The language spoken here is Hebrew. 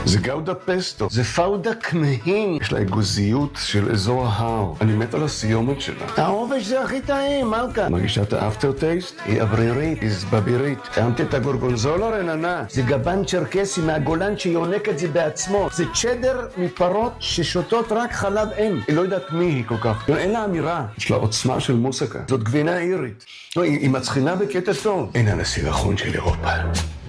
זה גאודה פסטו, זה פאודה כמהין. יש לה אגוזיות של אזור ההר. אני מת על הסיומת שלה. העובש זה הכי טעים, מלכה. מרגישה את האפטר טייסט? היא אוורירית, היא זבבירית. טעמת את הגורגונזולה רננה? זה גבן צ'רקסי מהגולן שיונק את זה בעצמו. זה צ'דר מפרות ששותות רק חלב אם. היא לא יודעת מי היא כל כך. אין לה אמירה. יש לה עוצמה של מוסקה. זאת גבינה אירית. לא, היא מצחינה בקטע טוב. אין הנשיא האחרון של אירופה.